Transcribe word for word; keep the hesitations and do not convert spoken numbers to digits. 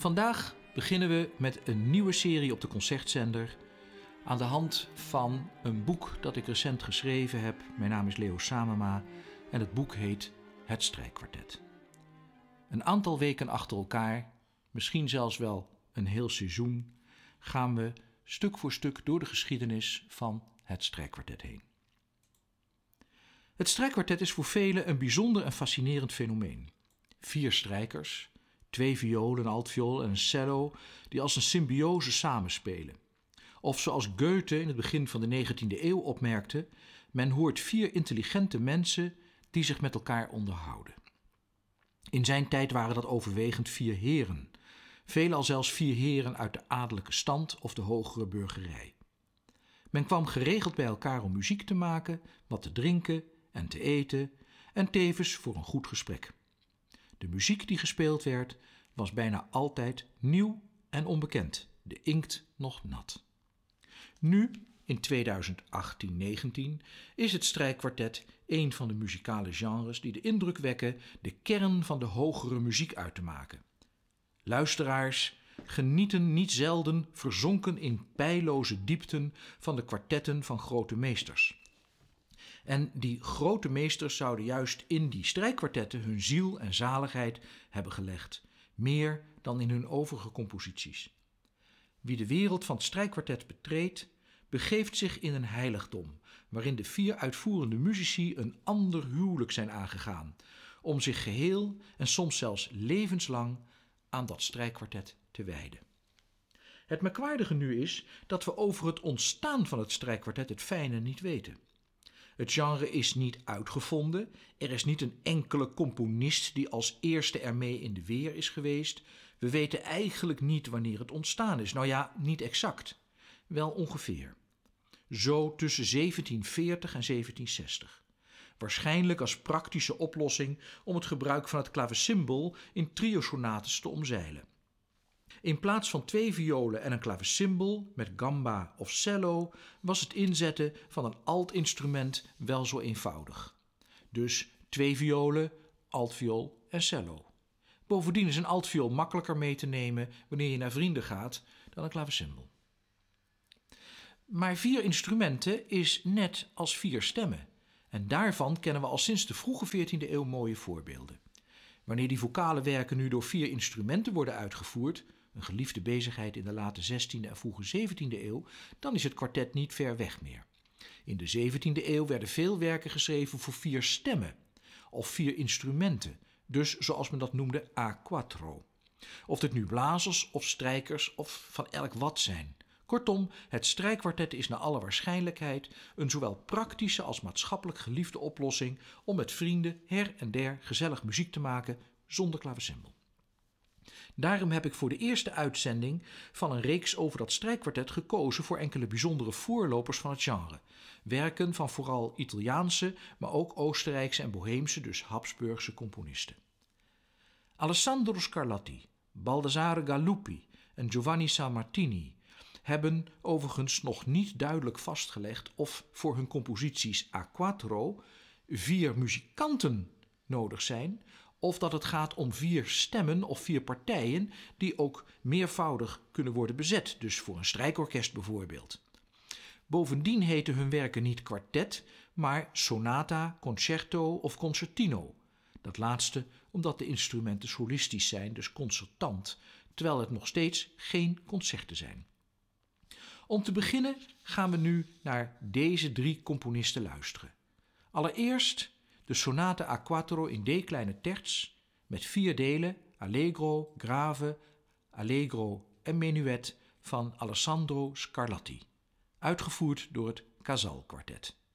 Vandaag beginnen we met een nieuwe serie op de Concertzender aan de hand van een boek dat ik recent geschreven heb. Mijn naam is Leo Samema en het boek heet Het Strijkkwartet. Een aantal weken achter elkaar, misschien zelfs wel een heel seizoen, gaan we stuk voor stuk door de geschiedenis van het strijkkwartet heen. Het strijkkwartet is voor velen een bijzonder en fascinerend fenomeen. Vier strijkers, twee violen, een altviool en een cello die als een symbiose samenspelen. Of zoals Goethe in het begin van de negentiende eeuw opmerkte, men hoort vier intelligente mensen die zich met elkaar onderhouden. In zijn tijd waren dat overwegend vier heren, veelal zelfs vier heren uit de adellijke stand of de hogere burgerij. Men kwam geregeld bij elkaar om muziek te maken, wat te drinken en te eten en tevens voor een goed gesprek. De muziek die gespeeld werd was bijna altijd nieuw en onbekend, de inkt nog nat. Nu, in tweeduizend achttien negentien, is het strijkkwartet een van de muzikale genres die de indruk wekken de kern van de hogere muziek uit te maken. Luisteraars genieten niet zelden verzonken in peilloze diepten van de kwartetten van grote meesters. En die grote meesters zouden juist in die strijkkwartetten hun ziel en zaligheid hebben gelegd, meer dan in hun overige composities. Wie de wereld van het strijkkwartet betreedt, begeeft zich in een heiligdom, waarin de vier uitvoerende muzici een ander huwelijk zijn aangegaan, om zich geheel en soms zelfs levenslang aan dat strijkkwartet te wijden. Het merkwaardige nu is dat we over het ontstaan van het strijkkwartet het fijne niet weten. Het genre is niet uitgevonden, er is niet een enkele componist die als eerste ermee in de weer is geweest. We weten eigenlijk niet wanneer het ontstaan is. Nou ja, niet exact, wel ongeveer. Zo tussen zeventien veertig en zeventien zestig. Waarschijnlijk als praktische oplossing om het gebruik van het klavecimbal in triosonates te omzeilen. In plaats van twee violen en een klavecimbal met gamba of cello was het inzetten van een altinstrument wel zo eenvoudig. Dus twee violen, altviool en cello. Bovendien is een altviool makkelijker mee te nemen wanneer je naar vrienden gaat dan een klavecimbal. Maar vier instrumenten is net als vier stemmen. En daarvan kennen we al sinds de vroege veertiende eeuw mooie voorbeelden. Wanneer die vocale werken nu door vier instrumenten worden uitgevoerd, een geliefde bezigheid in de late zestiende en vroege zeventiende eeuw, dan is het kwartet niet ver weg meer. In de zeventiende eeuw werden veel werken geschreven voor vier stemmen of vier instrumenten, dus zoals men dat noemde a quattro. Of dit nu blazers of strijkers of van elk wat zijn. Kortom, het strijkkwartet is naar alle waarschijnlijkheid een zowel praktische als maatschappelijk geliefde oplossing om met vrienden her en der gezellig muziek te maken zonder klavecimbal. Daarom heb ik voor de eerste uitzending van een reeks over dat strijkkwartet gekozen voor enkele bijzondere voorlopers van het genre. Werken van vooral Italiaanse, maar ook Oostenrijkse en Boheemse, dus Habsburgse componisten. Alessandro Scarlatti, Baldassare Galuppi en Giovanni Sammartini hebben overigens nog niet duidelijk vastgelegd of voor hun composities a quattro vier muzikanten nodig zijn, of dat het gaat om vier stemmen of vier partijen die ook meervoudig kunnen worden bezet, dus voor een strijkorkest bijvoorbeeld. Bovendien heten hun werken niet kwartet, maar sonata, concerto of concertino. Dat laatste omdat de instrumenten solistisch zijn, dus concertant, terwijl het nog steeds geen concerten zijn. Om te beginnen gaan we nu naar deze drie componisten luisteren. Allereerst de sonate a quattro in D kleine terts met vier delen, allegro, grave, allegro en menuet van Alessandro Scarlatti, uitgevoerd door het Casal Kwartet.